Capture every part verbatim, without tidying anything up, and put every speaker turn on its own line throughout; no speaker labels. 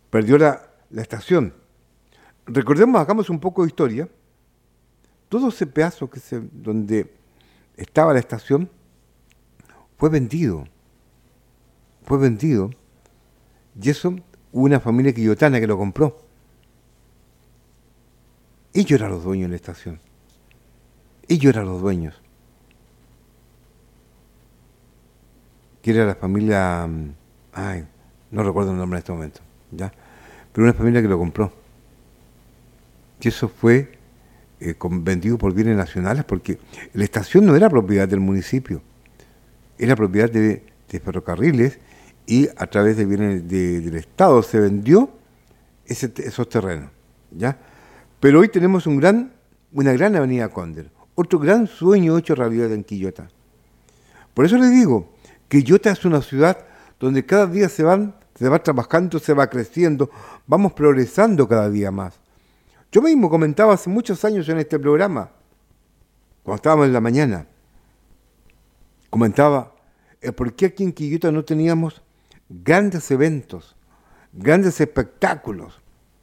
perdió la, la estación. Recordemos, hagamos un poco de historia. Todo ese pedazo que se, donde estaba la estación fue vendido. Fue vendido. Y eso hubo una familia quillotana que lo compró. Ellos eran los dueños de la estación. Ellos eran los dueños. Que era la familia... Ay, no recuerdo el nombre en este momento. ¿Ya? Pero una familia que lo compró. Y eso fue eh, con, vendido por bienes nacionales, porque la estación no era propiedad del municipio. Era propiedad de, de ferrocarriles, y a través de bienes de, del Estado se vendió ese, esos terrenos, ¿ya? Pero hoy tenemos un gran, una gran avenida Cóndor, otro gran sueño hecho realidad en Quillota. Por eso les digo, Quillota es una ciudad donde cada día se van, se va trabajando, se va creciendo, vamos progresando cada día más. Yo mismo comentaba hace muchos años en este programa, cuando estábamos en la mañana, comentaba el por qué aquí en Quillota no teníamos grandes eventos, grandes espectáculos,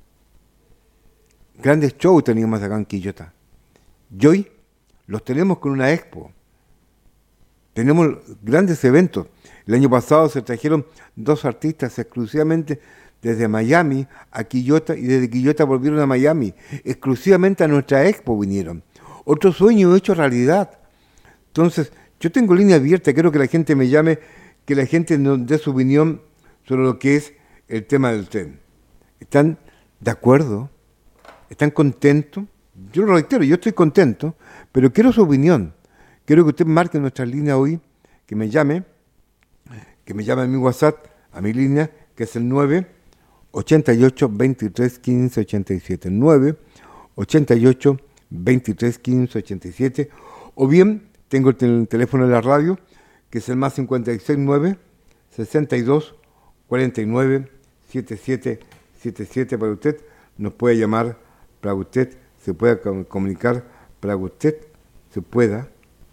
grandes shows teníamos acá en Quillota. Y hoy los tenemos con una expo. Tenemos grandes eventos. El año pasado se trajeron dos artistas exclusivamente desde Miami a Quillota, y desde Quillota volvieron a Miami. Exclusivamente a nuestra expo vinieron. Otro sueño hecho realidad. Entonces, yo tengo línea abierta, quiero que la gente me llame, que la gente nos dé su opinión sobre lo que es el tema del tren. ¿Están de acuerdo? ¿Están contentos? Yo lo reitero, yo estoy contento, pero quiero su opinión. Quiero que usted marque nuestra línea hoy, que me llame, que me llame a mi WhatsApp, a mi línea, que es el nueve ochenta y ocho, veintitrés, quince, ochenta y siete. nueve ochenta y ocho, veintitrés, quince, ochenta y siete. O bien, tengo el, tel- el teléfono de la radio, que es el más cincuenta y seis nueve, sesenta y dos, cuarenta y nueve, setenta y siete setenta y siete para usted. Nos puede llamar para que usted se pueda com- comunicar, para que usted se pueda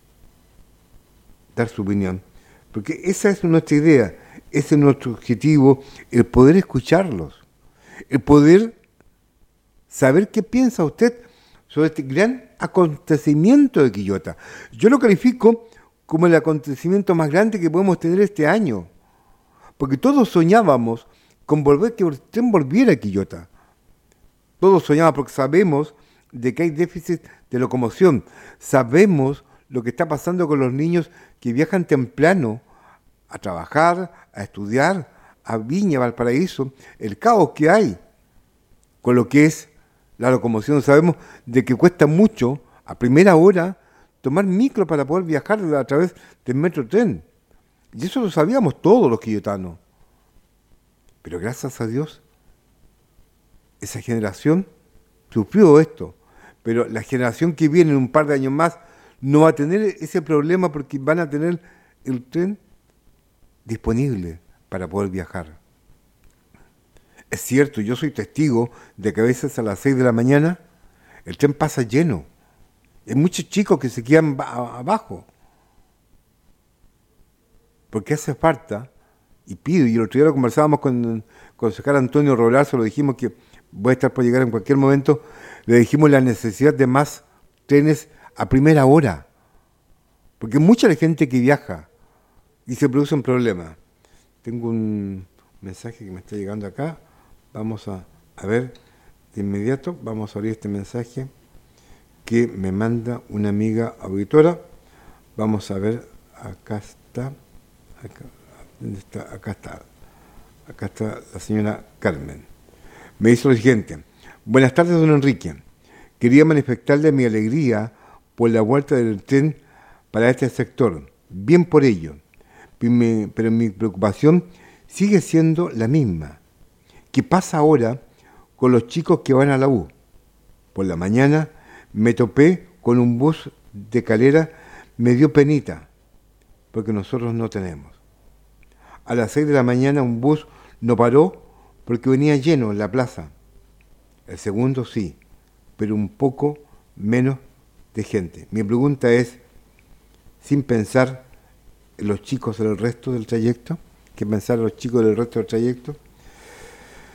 dar su opinión. Porque esa es nuestra idea, ese es nuestro objetivo, el poder escucharlos, el poder saber qué piensa usted sobre este gran acontecimiento de Quillota. Yo lo califico como el acontecimiento más grande que podemos tener este año, porque todos soñábamos con volver, que el tren volviera a Quillota. Todos soñábamos porque sabemos de que hay déficit de locomoción, sabemos lo que está pasando con los niños que viajan temprano a trabajar, a estudiar, a Viña, Valparaíso, el caos que hay con lo que es la locomoción. Sabemos de que cuesta mucho a primera hora tomar micro para poder viajar a través del metro tren. Y eso lo sabíamos todos los quillotanos. Pero gracias a Dios, esa generación sufrió esto. Pero la generación que viene en un par de años más no va a tener ese problema, porque van a tener el tren disponible para poder viajar. Es cierto, yo soy testigo de que a veces a las seis de la mañana el tren pasa lleno. Hay muchos chicos que se quedan ba- abajo. Porque hace falta, y pido, y el otro día lo conversábamos con el concejal Antonio Roblazo, lo dijimos que voy a estar por llegar en cualquier momento, le dijimos la necesidad de más trenes a primera hora. Porque mucha gente que viaja y se producen problemas. Tengo un mensaje que me está llegando acá. Vamos a, a ver de inmediato, vamos a abrir este mensaje que me manda una amiga auditora. Vamos a ver, acá está, acá, ¿dónde está? Acá está, acá está la señora Carmen. Me dice lo siguiente: buenas tardes, don Enrique. Quería manifestarle mi alegría por la vuelta del tren para este sector. Bien por ello. Pero mi preocupación sigue siendo la misma. ¿Qué pasa ahora con los chicos que van a la U? Por la mañana me topé con un bus de Calera, me dio penita, porque nosotros no tenemos. A las seis de la mañana un bus no paró porque venía lleno en la plaza. El segundo sí, pero un poco menos de gente. Mi pregunta es, sin pensar en los chicos del resto del trayecto, que pensar en los chicos del resto del trayecto.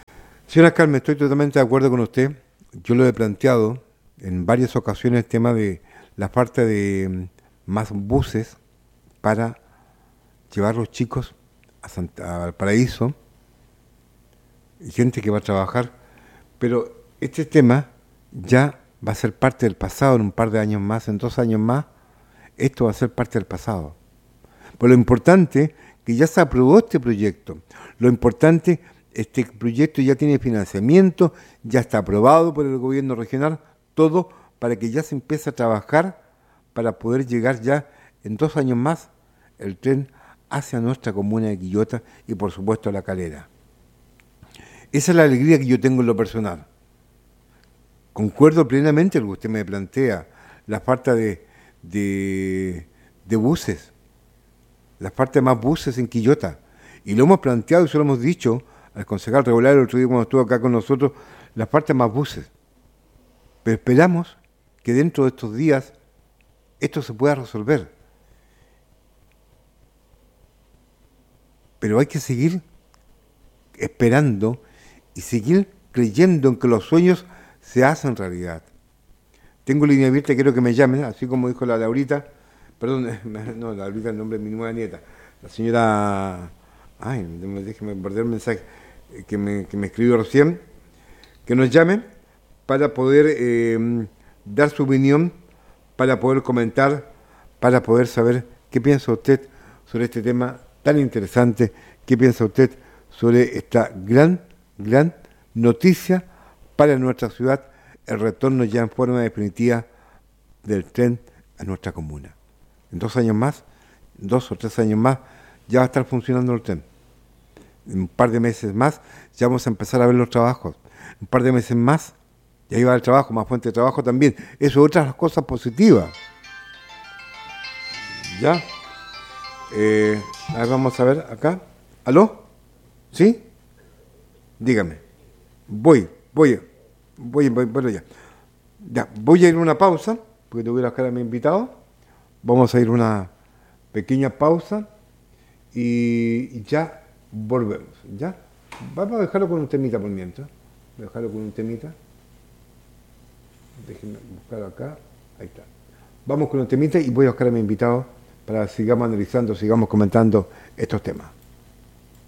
Señora Carmen, estoy totalmente de acuerdo con usted. Yo lo he planteado en varias ocasiones el tema de la falta de mm, más buses para llevar los chicos a Santa, al paraíso y gente que va a trabajar, pero este tema ya va a ser parte del pasado en un par de años más, en dos años más, esto va a ser parte del pasado. Por lo importante que ya se aprobó este proyecto, lo importante, este proyecto ya tiene financiamiento, ya está aprobado por el gobierno regional, todo para que ya se empiece a trabajar para poder llegar ya en dos años más el tren hacia nuestra comuna de Quillota y por supuesto a La Calera. Esa es la alegría que yo tengo en lo personal. Concuerdo plenamente con lo que usted me plantea, la falta de, de, de buses, la falta de más buses en Quillota. Y lo hemos planteado y se lo hemos dicho al concejal regular el otro día cuando estuvo acá con nosotros, la falta de más buses. Pero esperamos que dentro de estos días esto se pueda resolver. Pero hay que seguir esperando y seguir creyendo en que los sueños se hacen realidad. Tengo línea abierta, quiero que me llamen, así como dijo la Laurita, perdón, no, la Laurita es el nombre de mi nueva nieta, la señora, ay, déjeme perder el mensaje que me, que me escribió recién, que nos llamen para poder eh, dar su opinión, para poder comentar, para poder saber qué piensa usted sobre este tema tan interesante, qué piensa usted sobre esta gran, gran noticia para nuestra ciudad, el retorno ya en forma definitiva del tren a nuestra comuna. En dos años más, dos o tres años más, ya va a estar funcionando el tren. En un par de meses más, ya vamos a empezar a ver los trabajos. En un par de meses más, ya iba el trabajo, más fuente de trabajo también. Eso es otras cosas positivas. ¿Ya? Eh, a ver, vamos a ver acá. ¿Aló? ¿Sí? Dígame. Voy, voy, voy, voy, bueno ya. Ya, voy a ir a una pausa, porque tengo que ir a buscar a mi invitado. Vamos a ir a una pequeña pausa y ya volvemos, ¿ya? Vamos a dejarlo con un temita por mientras. Voy a dejarlo con un temita. Déjenme buscarlo acá. Ahí está. Vamos con un temita y voy a buscar a mi invitado para que sigamos analizando, sigamos comentando estos temas.